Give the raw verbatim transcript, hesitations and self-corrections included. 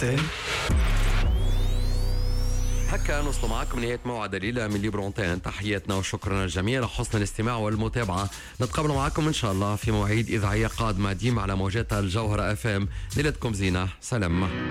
برونتين. هكا نوصلوا معكم نهاية موعد الليلة من ليبرونتين. تحياتنا وشكرنا الجميع لحسن الاستماع والمتابعة. نتقابل معكم إن شاء الله في مواعيد إذاعية قادمة ديما على موجات الجوهرة أف ام. ليلتكم زينة. سلام.